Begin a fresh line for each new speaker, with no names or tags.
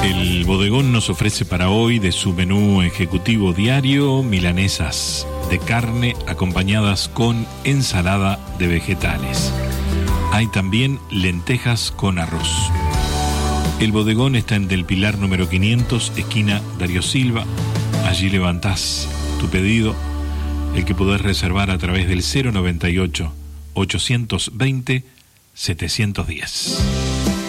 El bodegón nos ofrece para hoy de su menú ejecutivo diario milanesas de carne acompañadas con ensalada de vegetales. Hay también lentejas con arroz. El bodegón está en Del Pilar número 500, esquina Darío Silva. Allí levantás tu pedido, el que podés reservar a través del 098 820 710.